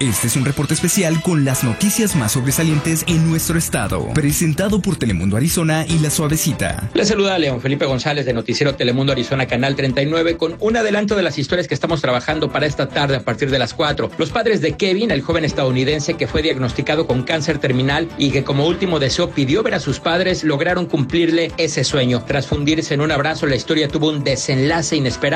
Este es un reporte especial con las noticias más sobresalientes en nuestro estado, presentado por Telemundo Arizona y La Suavecita. Les saluda León Felipe González de Noticiero Telemundo Arizona, Canal 39, con un adelanto de las historias que estamos trabajando para esta tarde a partir de las 4. Los padres de Kevin, el joven estadounidense que fue diagnosticado con cáncer terminal y que como último deseo pidió ver a sus padres, lograron cumplirle ese sueño. Tras fundirse en un abrazo, la historia tuvo un desenlace inesperado.